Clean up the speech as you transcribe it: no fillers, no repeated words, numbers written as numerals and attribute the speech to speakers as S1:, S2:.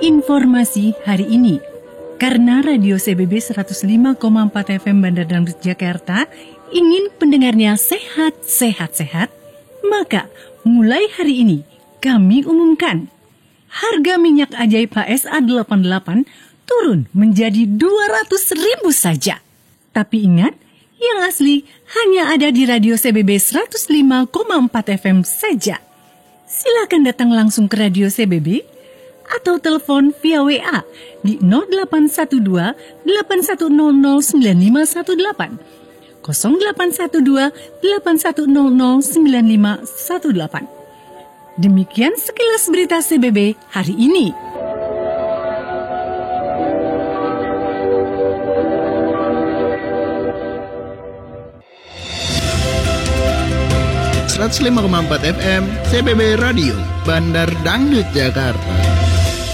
S1: Informasi hari ini. Karena Radio CBB 105,4 FM Bandar Dangdut Jakarta ingin pendengarnya sehat, maka mulai hari ini kami umumkan harga minyak ajaib HSA 88 turun menjadi 200.000 saja. Tapi ingat, yang asli hanya ada di Radio CBB 105,4 FM saja. Silakan datang langsung ke Radio CBB atau telepon via WA di 0812 8100 9518 0812 8100 9518. Demikian sekilas berita CBB hari ini.
S2: FM CBB Radio Bandar Dangdut Jakarta.